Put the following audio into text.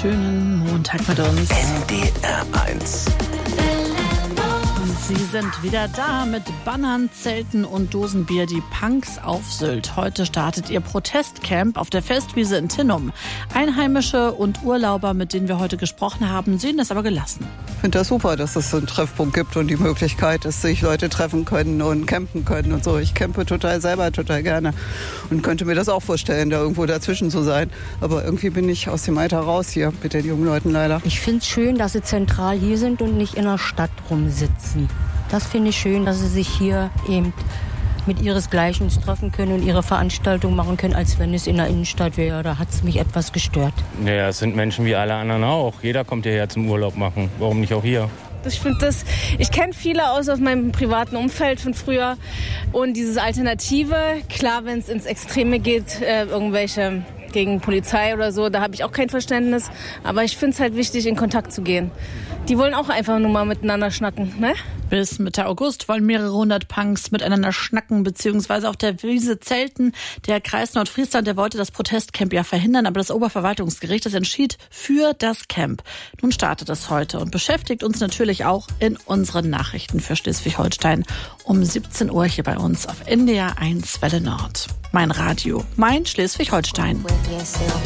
schönen Montag mit uns. NDR 1. Sie sind wieder da mit Bannern, Zelten und Dosenbier, die Punks auf Sylt. Heute startet ihr Protestcamp auf der Festwiese in Tinnum. Einheimische und Urlauber, mit denen wir heute gesprochen haben, sehen das aber gelassen. Ich finde das super, dass es so einen Treffpunkt gibt und die Möglichkeit, dass sich Leute treffen können und campen können und so. Ich campe selber total gerne und könnte mir das auch vorstellen, da irgendwo dazwischen zu sein. Aber irgendwie bin ich aus dem Alter raus hier mit den jungen Leuten leider. Ich finde es schön, dass sie zentral hier sind und nicht in der Stadt rumsitzen. Das finde ich schön, dass sie sich hier eben mit ihresgleichen treffen können und ihre Veranstaltung machen können, als wenn es in der Innenstadt wäre. Da hat es mich etwas gestört. Naja, es sind Menschen wie alle anderen auch. Jeder kommt hierher zum Urlaub machen. Warum nicht auch hier? Ich kenne viele aus meinem privaten Umfeld von früher. Und dieses Alternative, klar, wenn es ins Extreme geht, irgendwelche gegen Polizei oder so, da habe ich auch kein Verständnis. Aber ich finde es halt wichtig, in Kontakt zu gehen. Die wollen auch einfach nur mal miteinander schnacken, ne? Bis Mitte August wollen mehrere hundert Punks miteinander schnacken bzw. auf der Wiese zelten. Der Kreis Nordfriesland, der wollte das Protestcamp ja verhindern, aber das Oberverwaltungsgericht, das entschied für das Camp. Nun startet es heute und beschäftigt uns natürlich auch in unseren Nachrichten für Schleswig-Holstein um 17 Uhr hier bei uns auf NDR 1 Welle Nord. Mein Radio, mein Schleswig-Holstein.